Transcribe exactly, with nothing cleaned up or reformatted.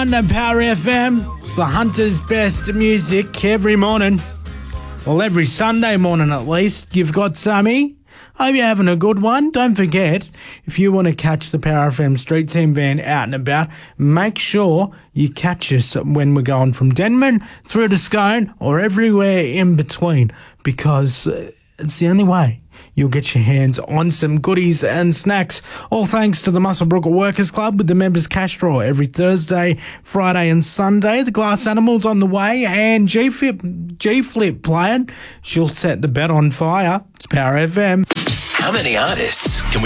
on Power F M. It's the Hunter's best music every morning. Well, every Sunday morning at least. You've got Sammy. Hope you're having a good one. Don't forget, if you want to catch the Power F M Street Team Band out and about, make sure you catch us when we're going from Denman through to Scone or everywhere in between, because it's the only way you'll get your hands on some goodies and snacks. All thanks to the Muswellbrook Workers Club with the members cash draw every Thursday, Friday and Sunday. The Glass Animals on the way and G-Flip, G-Flip playing. She'll set the bet on fire. It's Power F M. How many artists can we